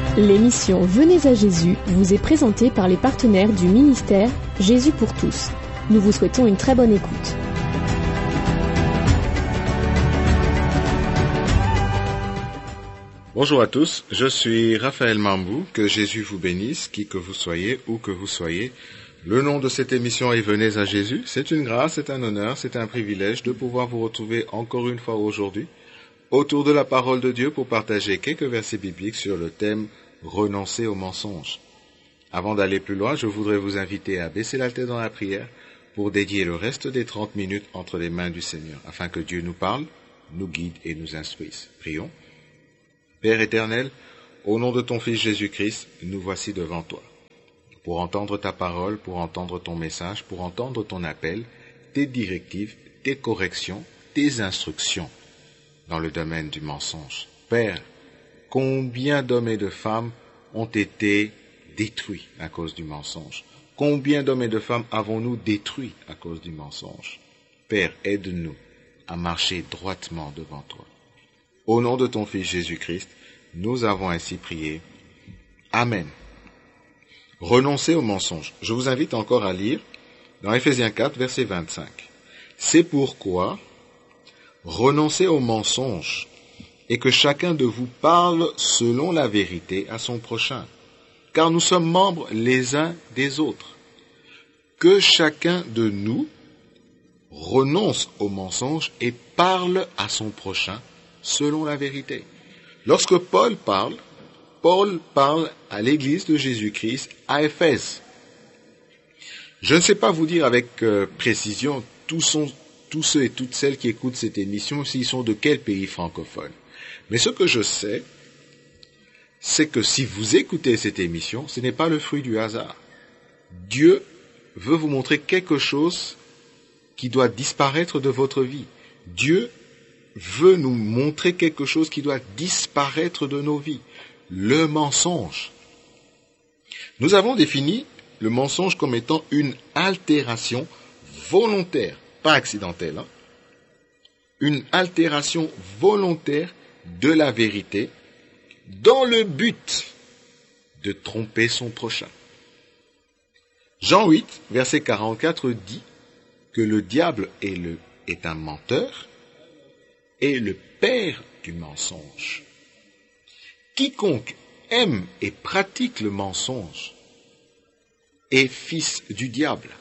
L'émission Venez à Jésus vous est présentée par les partenaires du ministère Jésus pour tous. Nous vous souhaitons une très bonne écoute. Bonjour à tous, je suis Raphaël Mambou, que Jésus vous bénisse, qui que vous soyez, où que vous soyez. Le nom de cette émission est Venez à Jésus. C'est une grâce, c'est un honneur, c'est un privilège de pouvoir vous retrouver encore une fois aujourd'hui autour de la parole de Dieu pour partager quelques versets bibliques sur le thème « Renoncer aux mensonges ». Avant d'aller plus loin, je voudrais vous inviter à baisser la tête dans la prière pour dédier le reste des 30 minutes entre les mains du Seigneur, afin que Dieu nous parle, nous guide et nous instruise. Prions. Père éternel, au nom de ton Fils Jésus-Christ, nous voici devant toi. Pour entendre ta parole, pour entendre ton message, pour entendre ton appel, tes directives, tes corrections, tes instructions dans le domaine du mensonge. Père, combien d'hommes et de femmes ont été détruits à cause du mensonge? Combien d'hommes et de femmes avons-nous détruits à cause du mensonge? Père, aide-nous à marcher droitement devant toi. Au nom de ton Fils Jésus-Christ, nous avons ainsi prié. Amen. Renoncer aux mensonges. Je vous invite encore à lire dans Ephésiens 4, verset 25. C'est pourquoi renoncez aux mensonges et que chacun de vous parle selon la vérité à son prochain, car nous sommes membres les uns des autres. Que chacun de nous renonce aux mensonges et parle à son prochain selon la vérité. Lorsque Paul parle à l'église de Jésus-Christ à Éphèse. Je ne sais pas vous dire avec précision tous ceux et toutes celles qui écoutent cette émission s'ils sont de quel pays francophone. Mais ce que je sais, c'est que si vous écoutez cette émission, ce n'est pas le fruit du hasard. Dieu veut vous montrer quelque chose qui doit disparaître de votre vie. Dieu veut nous montrer quelque chose qui doit disparaître de nos vies. Le mensonge. Nous avons défini le mensonge comme étant une altération volontaire, pas accidentelle, une altération volontaire de la vérité dans le but de tromper son prochain. Jean 8, verset 44 dit que le diable est un menteur et le père du mensonge. Quiconque aime et pratique le mensonge est fils du diable.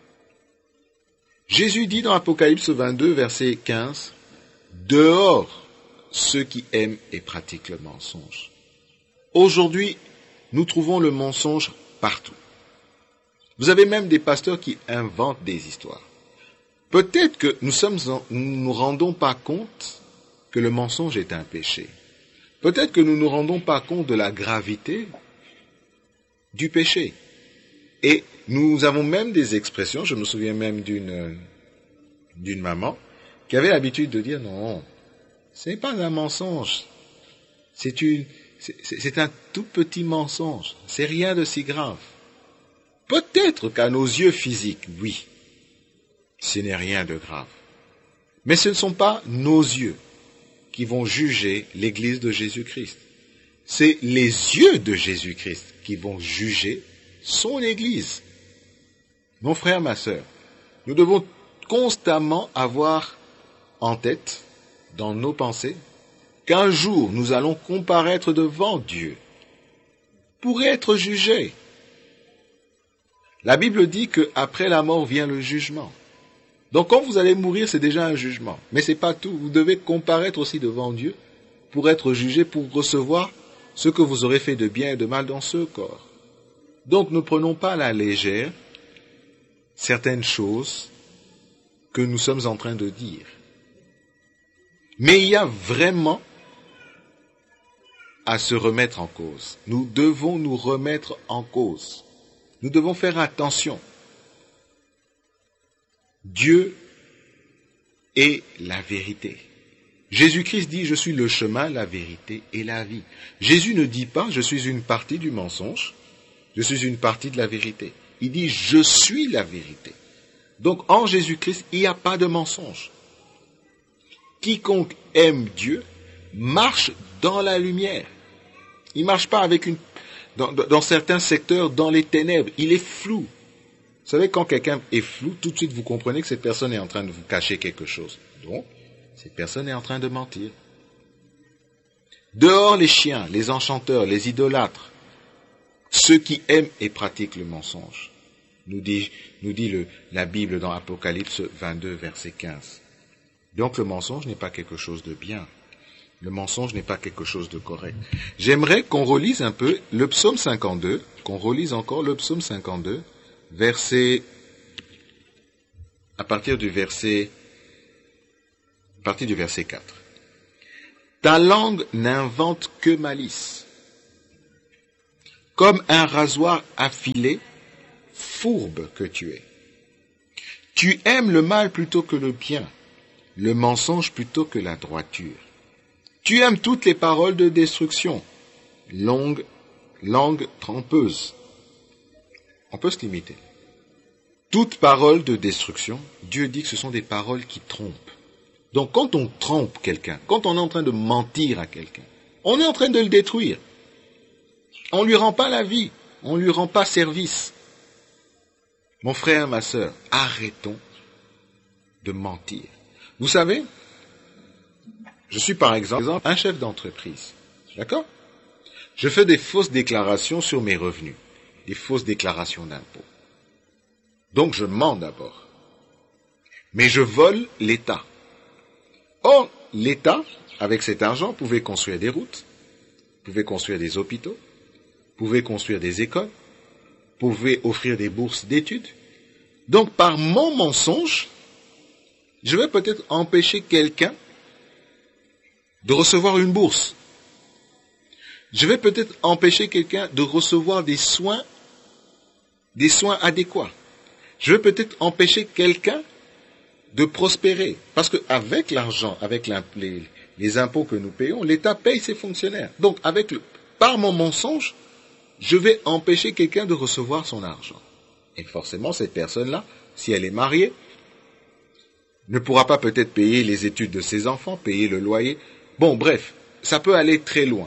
Jésus dit dans Apocalypse 22, verset 15, « Dehors ceux qui aiment et pratiquent le mensonge. » Aujourd'hui, nous trouvons le mensonge partout. Vous avez même des pasteurs qui inventent des histoires. Peut-être que nous nous rendons pas compte que le mensonge est un péché. Peut-être que nous ne nous rendons pas compte de la gravité du péché. Et nous avons même des expressions, je me souviens même d'une maman qui avait l'habitude de dire non, ce n'est pas un mensonge, c'est un tout petit mensonge, c'est rien de si grave. Peut-être qu'à nos yeux physiques, oui, ce n'est rien de grave. Mais ce ne sont pas nos yeux qui vont juger l'Église de Jésus-Christ. C'est les yeux de Jésus-Christ qui vont juger son Église. Mon frère, ma sœur, nous devons constamment avoir en tête, dans nos pensées, qu'un jour nous allons comparaître devant Dieu pour être jugés. La Bible dit qu'après la mort vient le jugement. Donc quand vous allez mourir, c'est déjà un jugement. Mais ce n'est pas tout. Vous devez comparaître aussi devant Dieu pour être jugé, pour recevoir ce que vous aurez fait de bien et de mal dans ce corps. Donc ne prenons pas à la légère certaines choses que nous sommes en train de dire. Mais il y a vraiment à se remettre en cause. Nous devons nous remettre en cause. Nous devons faire attention. Dieu est la vérité. Jésus-Christ dit « Je suis le chemin, la vérité et la vie ». Jésus ne dit pas « Je suis une partie du mensonge, je suis une partie de la vérité ». Il dit « Je suis la vérité ». Donc en Jésus-Christ, il n'y a pas de mensonge. Quiconque aime Dieu marche dans la lumière. Il marche pas avec dans certains secteurs, dans les ténèbres. Il est flou. Vous savez, quand quelqu'un est flou, tout de suite vous comprenez que cette personne est en train de vous cacher quelque chose. Donc, cette personne est en train de mentir. Dehors les chiens, les enchanteurs, les idolâtres, ceux qui aiment et pratiquent le mensonge, nous dit la Bible dans Apocalypse 22, verset 15. Donc le mensonge n'est pas quelque chose de bien. Le mensonge n'est pas quelque chose de correct. J'aimerais qu'on relise un peu le psaume 52, qu'on relise encore le psaume 52, à partir du verset 4. Ta langue n'invente que malice. Comme un rasoir affilé, fourbe que tu es. Tu aimes le mal plutôt que le bien, le mensonge plutôt que la droiture. Tu aimes toutes les paroles de destruction, langue trompeuse. On peut se limiter. Toute parole de destruction, Dieu dit que ce sont des paroles qui trompent. Donc quand on trompe quelqu'un, quand on est en train de mentir à quelqu'un, on est en train de le détruire. On ne lui rend pas la vie, on ne lui rend pas service. Mon frère, ma sœur, arrêtons de mentir. Vous savez, je suis par exemple un chef d'entreprise, d'accord? Je fais des fausses déclarations sur mes revenus, des fausses déclarations d'impôts. Donc je mens d'abord. Mais je vole l'État. Or, l'État, avec cet argent, pouvait construire des routes, pouvait construire des hôpitaux, pouvait construire des écoles, pouvait offrir des bourses d'études. Donc, par mon mensonge, je vais peut-être empêcher quelqu'un de recevoir une bourse. Je vais peut-être empêcher quelqu'un de recevoir des soins adéquats. Je vais peut-être empêcher quelqu'un de prospérer. Parce qu'avec l'argent, avec les impôts que nous payons, l'État paye ses fonctionnaires. Donc, par mon mensonge, je vais empêcher quelqu'un de recevoir son argent. Et forcément, cette personne-là, si elle est mariée, ne pourra pas peut-être payer les études de ses enfants, payer le loyer. Bon, bref, ça peut aller très loin.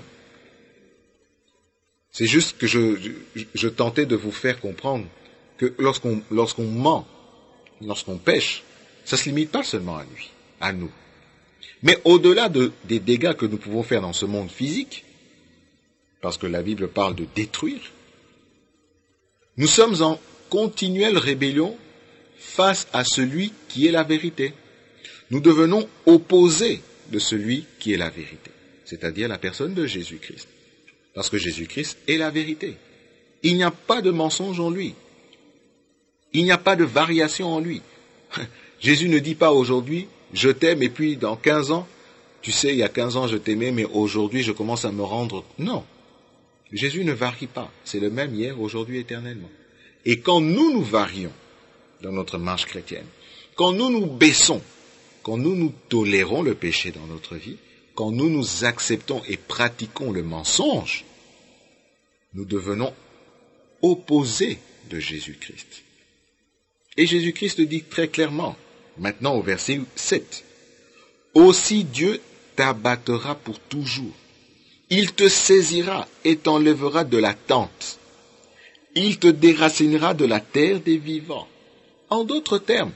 C'est juste que je tentais de vous faire comprendre que lorsqu'on ment, lorsqu'on pêche, ça ne se limite pas seulement à nous. Mais au-delà des dégâts que nous pouvons faire dans ce monde physique, parce que la Bible parle de détruire, nous sommes en continuelle rébellion face à celui qui est la vérité. Nous devenons opposés de celui qui est la vérité, c'est-à-dire la personne de Jésus-Christ. Parce que Jésus-Christ est la vérité. Il n'y a pas de mensonge en lui. Il n'y a pas de variation en lui. Jésus ne dit pas aujourd'hui, je t'aime, et puis dans 15 ans, tu sais, il y a 15 ans je t'aimais, mais aujourd'hui je commence à me rendre... Non. Jésus ne varie pas. C'est le même hier, aujourd'hui, éternellement. Et quand nous varions dans notre marche chrétienne, quand nous baissons, quand nous tolérons le péché dans notre vie, quand nous acceptons et pratiquons le mensonge, nous devenons opposés de Jésus-Christ. Et Jésus-Christ dit très clairement, maintenant au verset 7, « Aussi Dieu t'abattra pour toujours. Il te saisira et t'enlèvera de la tente. Il te déracinera de la terre des vivants. » En d'autres termes,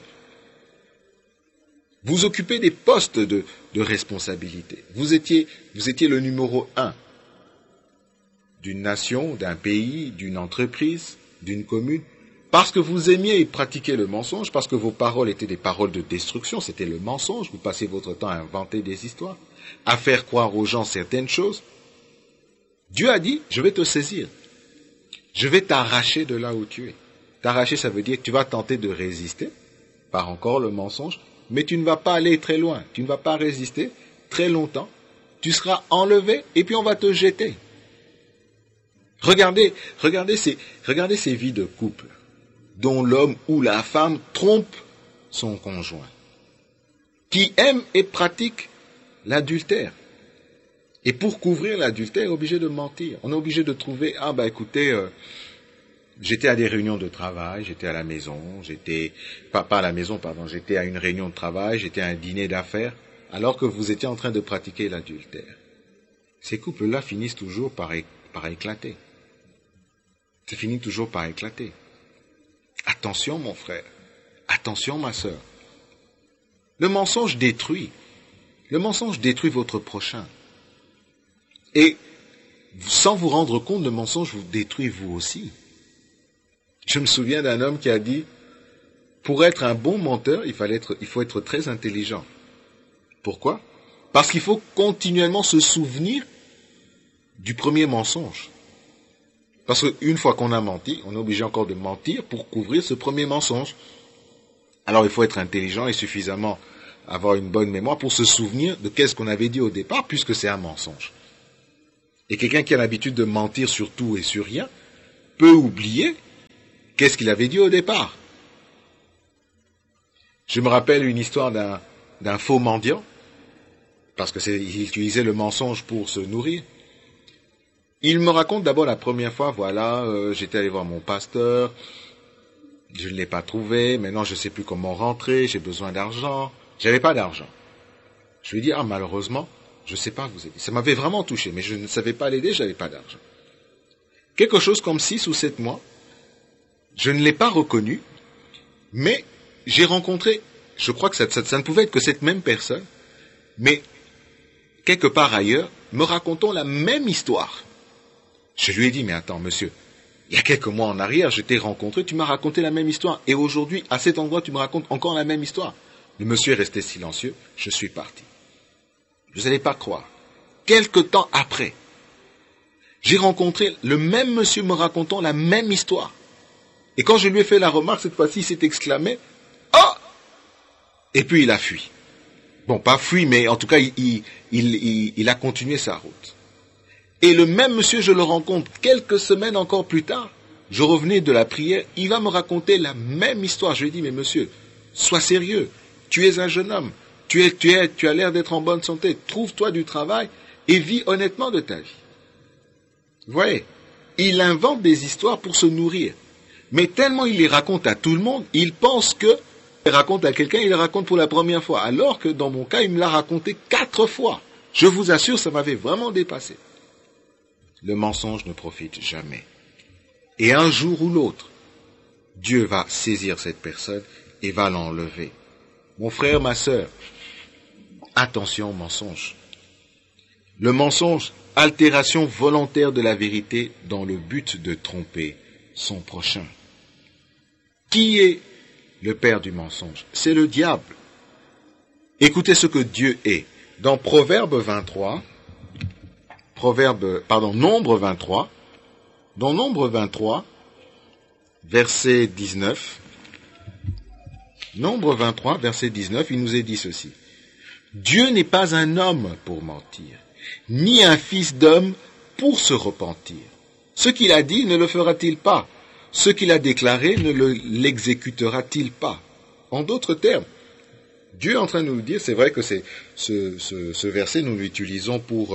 vous occupez des postes de responsabilité. Vous étiez le numéro 1 d'une nation, d'un pays, d'une entreprise, d'une commune, parce que vous aimiez et pratiquiez le mensonge, parce que vos paroles étaient des paroles de destruction, c'était le mensonge, vous passez votre temps à inventer des histoires, à faire croire aux gens certaines choses. Dieu a dit, je vais te saisir, je vais t'arracher de là où tu es. T'arracher, ça veut dire que tu vas tenter de résister, par encore le mensonge, mais tu ne vas pas aller très loin, tu ne vas pas résister très longtemps, tu seras enlevé et puis on va te jeter. Regardez ces vies de couple dont l'homme ou la femme trompe son conjoint, qui aime et pratique l'adultère. Et pour couvrir l'adultère, on est obligé de mentir. On est obligé de trouver, écoutez, j'étais à des réunions de travail, j'étais à la maison, j'étais à une réunion de travail, j'étais à un dîner d'affaires, alors que vous étiez en train de pratiquer l'adultère. ces couples-là finissent toujours par éclater. Ça finit toujours par éclater. Attention, mon frère. Attention, ma sœur. Le mensonge détruit. Le mensonge détruit votre prochain. Et sans vous rendre compte, le mensonge vous détruit vous aussi. Je me souviens d'un homme qui a dit, pour être un bon menteur, il faut être très intelligent. Pourquoi? Parce qu'il faut continuellement se souvenir du premier mensonge. Parce qu'une fois qu'on a menti, on est obligé encore de mentir pour couvrir ce premier mensonge. Alors il faut être intelligent et suffisamment avoir une bonne mémoire pour se souvenir de qu'est-ce qu'on avait dit au départ, puisque c'est un mensonge. Et quelqu'un qui a l'habitude de mentir sur tout et sur rien peut oublier qu'est-ce qu'il avait dit au départ. Je me rappelle une histoire d'un faux mendiant, parce qu'il utilisait le mensonge pour se nourrir. Il me raconte d'abord la première fois, j'étais allé voir mon pasteur, je ne l'ai pas trouvé, maintenant je ne sais plus comment rentrer, j'ai besoin d'argent. J'avais pas d'argent. Je lui ai dit, malheureusement, je ne sais pas vous aider. Ça m'avait vraiment touché, mais je ne savais pas l'aider, je n'avais pas d'argent. Quelque chose comme 6 ou 7 mois, je ne l'ai pas reconnu, mais j'ai rencontré, je crois que ça ne pouvait être que cette même personne, mais quelque part ailleurs, me racontant la même histoire. Je lui ai dit, mais attends, monsieur, il y a quelques mois en arrière, je t'ai rencontré, tu m'as raconté la même histoire, et aujourd'hui, à cet endroit, tu me racontes encore la même histoire. Le monsieur est resté silencieux, je suis parti. Vous n'allez pas croire. Quelque temps après, j'ai rencontré le même monsieur me racontant la même histoire. Et quand je lui ai fait la remarque, cette fois-ci, il s'est exclamé, « Oh !» Et puis il a fui. Bon, pas fui, mais en tout cas, il a continué sa route. Et le même monsieur, je le rencontre quelques semaines encore plus tard. Je revenais de la prière, il va me raconter la même histoire. Je lui ai dit, mais monsieur, sois sérieux. Tu es un jeune homme. Tu as l'air d'être en bonne santé. Trouve-toi du travail et vis honnêtement de ta vie. Vous voyez, il invente des histoires pour se nourrir. Mais tellement il les raconte à tout le monde, il pense que il raconte à quelqu'un, il les raconte pour la première fois. Alors que dans mon cas, il me l'a raconté 4 fois. Je vous assure, ça m'avait vraiment dépassé. Le mensonge ne profite jamais. Et un jour ou l'autre, Dieu va saisir cette personne et va l'enlever. Mon frère, ma sœur, attention au mensonge. Le mensonge, altération volontaire de la vérité dans le but de tromper son prochain. Qui est le père du mensonge? C'est le diable. Écoutez ce que Dieu est. Dans Nombre 23, dans Nombre 23, verset 19, Nombre 23, verset 19, il nous est dit ceci. Dieu n'est pas un homme pour mentir, ni un fils d'homme pour se repentir. Ce qu'il a dit, ne le fera-t-il pas? Ce qu'il a déclaré, ne l'exécutera-t-il pas? En d'autres termes, Dieu est en train de nous dire, c'est vrai que ce verset, nous l'utilisons pour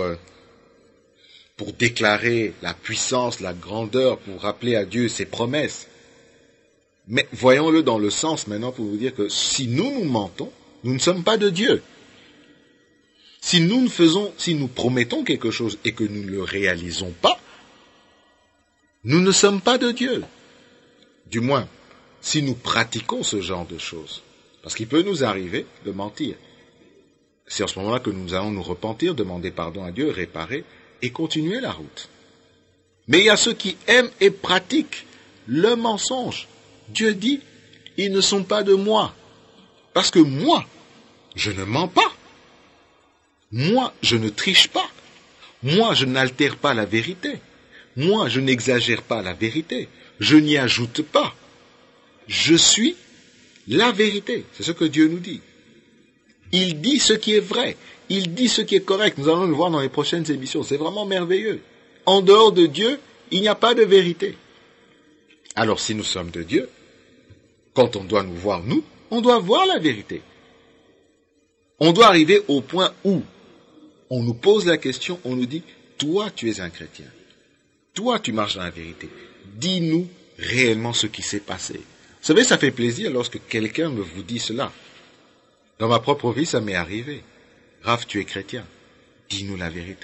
déclarer la puissance, la grandeur, pour rappeler à Dieu ses promesses. Mais voyons-le dans le sens maintenant pour vous dire que si nous mentons, nous ne sommes pas de Dieu. Si nous promettons quelque chose et que nous ne le réalisons pas, nous ne sommes pas de Dieu. Du moins, si nous pratiquons ce genre de choses. Parce qu'il peut nous arriver de mentir. C'est en ce moment-là que nous allons nous repentir, demander pardon à Dieu, réparer et continuer la route. Mais il y a ceux qui aiment et pratiquent le mensonge. Dieu dit, ils ne sont pas de moi. Parce que moi, je ne mens pas. Moi, je ne triche pas. Moi, je n'altère pas la vérité. Moi, je n'exagère pas la vérité. Je n'y ajoute pas. Je suis la vérité. C'est ce que Dieu nous dit. Il dit ce qui est vrai. Il dit ce qui est correct. Nous allons le voir dans les prochaines émissions. C'est vraiment merveilleux. En dehors de Dieu, il n'y a pas de vérité. Alors si nous sommes de Dieu, quand on doit nous voir, on doit voir la vérité. On doit arriver au point où on nous pose la question, on nous dit, toi tu es un chrétien, toi tu marches dans la vérité, dis-nous réellement ce qui s'est passé. Vous savez, ça fait plaisir lorsque quelqu'un me vous dit cela. Dans ma propre vie, ça m'est arrivé. Raph, tu es chrétien, dis-nous la vérité.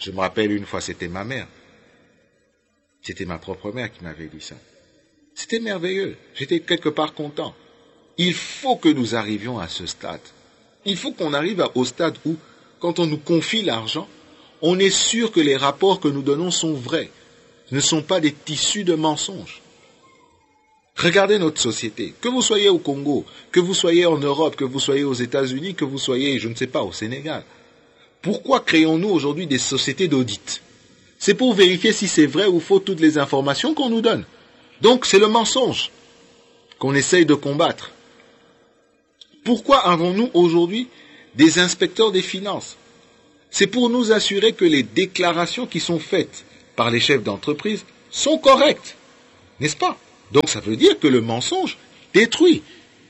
Je me rappelle une fois, c'était ma mère. C'était ma propre mère qui m'avait dit ça. C'était merveilleux. J'étais quelque part content. Il faut que nous arrivions à ce stade. Il faut qu'on arrive au stade où, quand on nous confie l'argent, on est sûr que les rapports que nous donnons sont vrais, ne sont pas des tissus de mensonges. Regardez notre société. Que vous soyez au Congo, que vous soyez en Europe, que vous soyez aux États-Unis, que vous soyez, je ne sais pas, au Sénégal. Pourquoi créons-nous aujourd'hui des sociétés d'audit? C'est pour vérifier si c'est vrai ou faux toutes les informations qu'on nous donne. Donc c'est le mensonge qu'on essaye de combattre. Pourquoi avons-nous aujourd'hui des inspecteurs des finances? C'est pour nous assurer que les déclarations qui sont faites par les chefs d'entreprise sont correctes, n'est-ce pas? Donc ça veut dire que le mensonge détruit.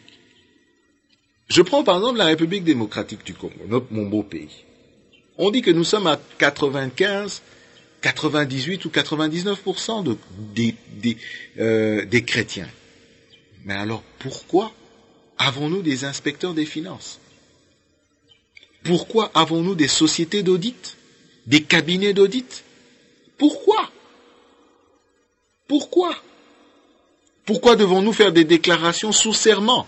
Je prends par exemple la République démocratique du Congo, mon beau pays. On dit que nous sommes à 95, 98 ou 99% des chrétiens. Mais alors pourquoi avons-nous des inspecteurs des finances? Pourquoi avons-nous des sociétés d'audit? Des cabinets d'audit? Pourquoi? Pourquoi? Pourquoi devons-nous faire des déclarations sous serment?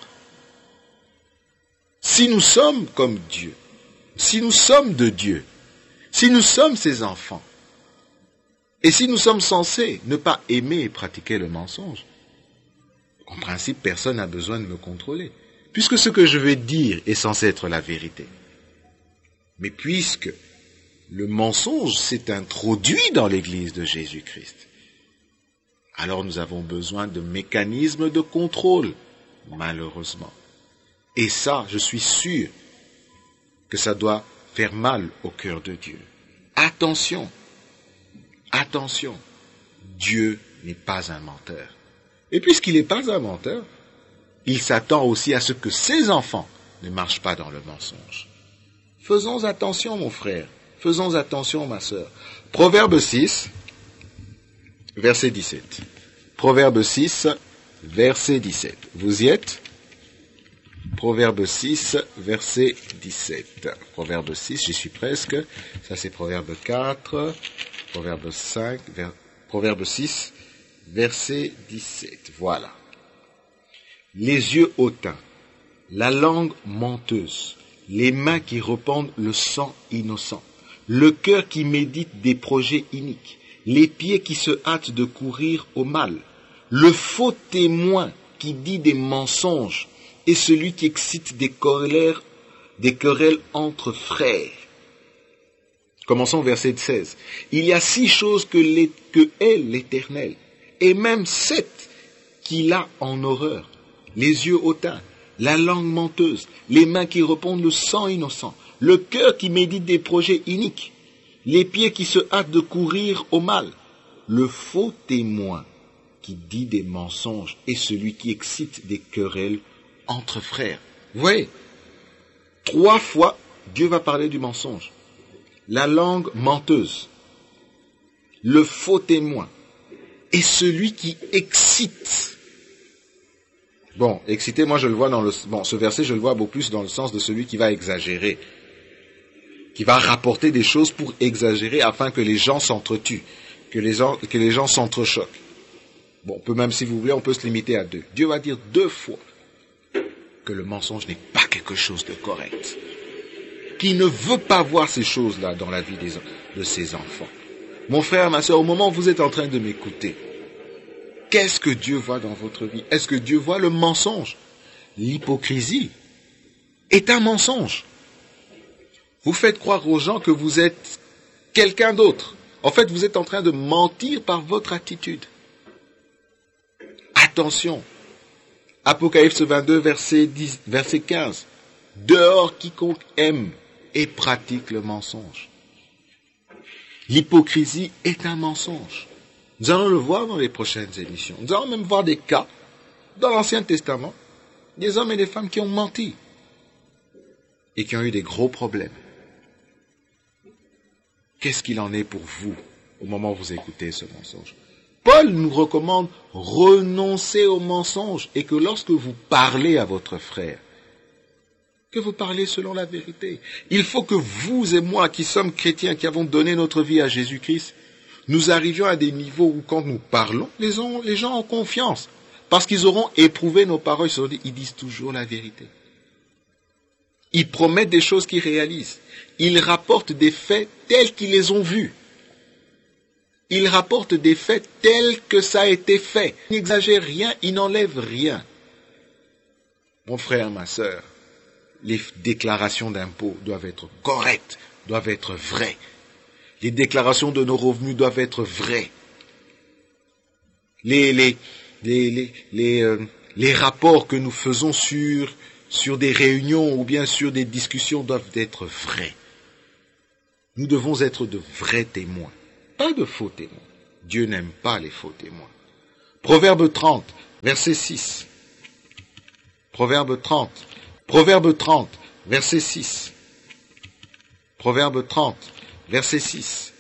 Si nous sommes comme Dieu, si nous sommes de Dieu, si nous sommes ses enfants, et si nous sommes censés ne pas aimer et pratiquer le mensonge, en principe, personne n'a besoin de me contrôler, puisque ce que je vais dire est censé être la vérité. Mais puisque le mensonge s'est introduit dans l'Église de Jésus-Christ, alors nous avons besoin de mécanismes de contrôle, malheureusement. Et ça, je suis sûr que ça doit faire mal au cœur de Dieu. Attention, attention, Dieu n'est pas un menteur. Et puisqu'il n'est pas un menteur, il s'attend aussi à ce que ses enfants ne marchent pas dans le mensonge. Faisons attention, mon frère, faisons attention, ma sœur. Proverbe 6, verset 17. Proverbe 6, verset 17. Vous y êtes? Proverbe 6, verset 17. Proverbe 6, j'y suis presque. Ça c'est Proverbe 4, Proverbe 5, Proverbe 6, verset 17. Voilà. Les yeux hautains, la langue menteuse, les mains qui répandent le sang innocent, le cœur qui médite des projets iniques, les pieds qui se hâtent de courir au mal, le faux témoin qui dit des mensonges et celui qui excite des querelles entre frères. Commençons verset 16. Il y a 6 choses que est l'Éternel, et même 7 qu'il a en horreur. Les yeux hautains, la langue menteuse, les mains qui répandent le sang innocent, le cœur qui médite des projets iniques, les pieds qui se hâtent de courir au mal, le faux témoin qui dit des mensonges et celui qui excite des querelles entre frères. Vous voyez, 3 fois, Dieu va parler du mensonge. La langue menteuse, le faux témoin et celui qui excite. Bon, excité, moi je le vois ce verset, je le vois beaucoup plus dans le sens de celui qui va exagérer, qui va rapporter des choses pour exagérer afin que les gens s'entretuent, que les gens s'entrechoquent. Bon, on peut même, si vous voulez, on peut se limiter à 2. Dieu va dire 2 fois que le mensonge n'est pas quelque chose de correct, qu'il ne veut pas voir ces choses-là dans la vie de ses enfants. Mon frère, ma soeur, au moment où vous êtes en train de m'écouter, qu'est-ce que Dieu voit dans votre vie? Est-ce que Dieu voit le mensonge? L'hypocrisie est un mensonge. Vous faites croire aux gens que vous êtes quelqu'un d'autre. En fait, vous êtes en train de mentir par votre attitude. Attention. Apocalypse 22, verset 15. Dehors quiconque aime et pratique le mensonge. L'hypocrisie est un mensonge. Nous allons le voir dans les prochaines émissions. Nous allons même voir des cas dans l'Ancien Testament, des hommes et des femmes qui ont menti et qui ont eu des gros problèmes. Qu'est-ce qu'il en est pour vous au moment où vous écoutez ce mensonge? Paul nous recommande renoncer au mensonge et que lorsque vous parlez à votre frère, que vous parlez selon la vérité. Il faut que vous et moi, qui sommes chrétiens, qui avons donné notre vie à Jésus-Christ, nous arrivions à des niveaux où quand nous parlons, les gens ont confiance. Parce qu'ils auront éprouvé nos paroles, ils disent toujours la vérité. Ils promettent des choses qu'ils réalisent. Ils rapportent des faits tels qu'ils les ont vus. Ils rapportent des faits tels que ça a été fait. Ils n'exagèrent rien, ils n'enlèvent rien. Mon frère, ma sœur, les déclarations d'impôts doivent être correctes, doivent être vraies. Les déclarations de nos revenus doivent être vraies. Les rapports que nous faisons sur des réunions ou bien sur des discussions doivent être vrais. Nous devons être de vrais témoins, pas de faux témoins. Dieu n'aime pas les faux témoins. Proverbe 30, verset 6. Proverbe 30, verset 6. Proverbe 30, verset 6.